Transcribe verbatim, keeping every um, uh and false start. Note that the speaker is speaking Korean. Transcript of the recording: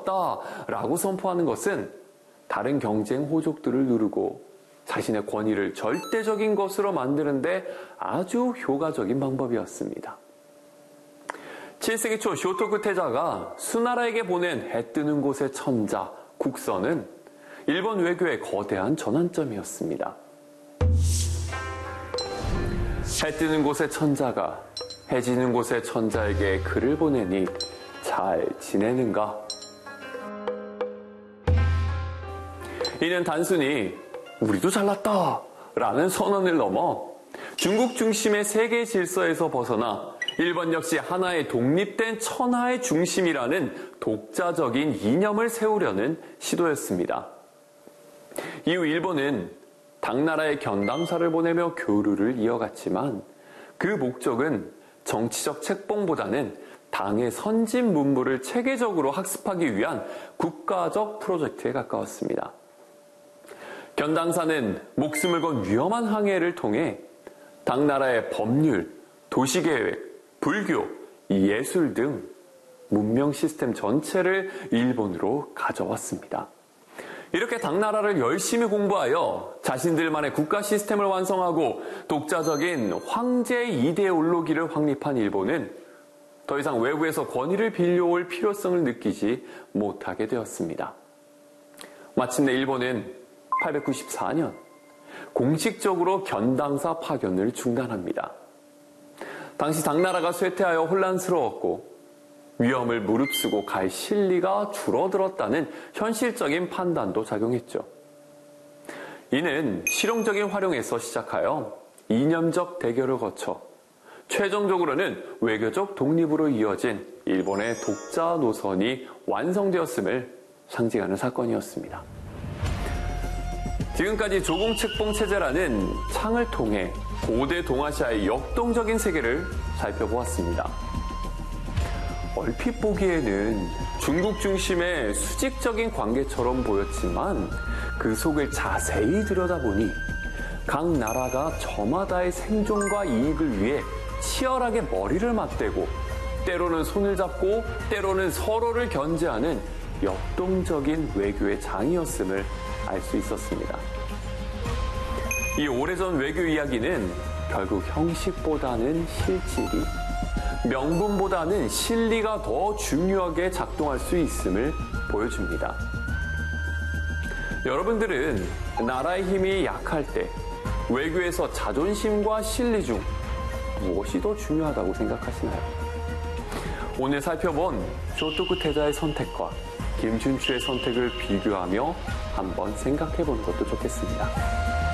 잘랐다라고 선포하는 것은 다른 경쟁 호족들을 누르고 자신의 권위를 절대적인 것으로 만드는데 아주 효과적인 방법이었습니다. 칠 세기 초 쇼토쿠 태자가 수나라에게 보낸 해 뜨는 곳의 천자, 국서는 일본 외교의 거대한 전환점이었습니다. 해 뜨는 곳의 천자가 해 지는 곳의 천자에게 글을 보내니 잘 지내는가? 이는 단순히 우리도 잘났다 라는 선언을 넘어 중국 중심의 세계 질서에서 벗어나 일본 역시 하나의 독립된 천하의 중심이라는 독자적인 이념을 세우려는 시도였습니다. 이후 일본은 당나라의 견담사를 보내며 교류를 이어갔지만 그 목적은 정치적 책봉보다는 당의 선진 문물을 체계적으로 학습하기 위한 국가적 프로젝트에 가까웠습니다. 견당사는 목숨을 건 위험한 항해를 통해 당나라의 법률, 도시계획, 불교, 예술 등 문명 시스템 전체를 일본으로 가져왔습니다. 이렇게 당나라를 열심히 공부하여 자신들만의 국가 시스템을 완성하고 독자적인 황제 이데올로기를 확립한 일본은 더 이상 외부에서 권위를 빌려올 필요성을 느끼지 못하게 되었습니다. 마침내 일본은 팔백구십사 년 공식적으로 견당사 파견을 중단합니다. 당시 당나라가 쇠퇴하여 혼란스러웠고 위험을 무릅쓰고 갈 실리가 줄어들었다는 현실적인 판단도 작용했죠. 이는 실용적인 활용에서 시작하여 이념적 대결을 거쳐 최종적으로는 외교적 독립으로 이어진 일본의 독자 노선이 완성되었음을 상징하는 사건이었습니다. 지금까지 조공책봉 체제라는 창을 통해 고대 동아시아의 역동적인 세계를 살펴보았습니다. 얼핏 보기에는 중국 중심의 수직적인 관계처럼 보였지만 그 속을 자세히 들여다보니 각 나라가 저마다의 생존과 이익을 위해 치열하게 머리를 맞대고 때로는 손을 잡고 때로는 서로를 견제하는 역동적인 외교의 장이었음을 알 수 있었습니다. 이 오래전 외교 이야기는 결국 형식보다는 실질이, 명분보다는 실리가 더 중요하게 작동할 수 있음을 보여줍니다. 여러분들은 나라의 힘이 약할 때 외교에서 자존심과 실리 중 무엇이 더 중요하다고 생각하시나요? 오늘 살펴본 쇼토쿠 태자의 선택과 김춘추의 선택을 비교하며 한번 생각해 보는 것도 좋겠습니다.